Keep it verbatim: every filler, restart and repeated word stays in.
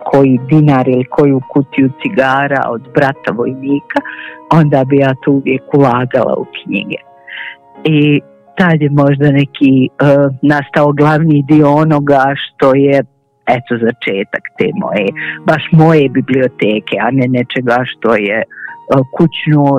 koji dinar ili koju kutiju cigara od brata vojnika, onda bi ja to uvijek ulagala u knjige. I tad je možda neki uh, nastao glavni dio onoga što je eto začetak te moje, baš moje biblioteke, a ne nečega što je uh, kućno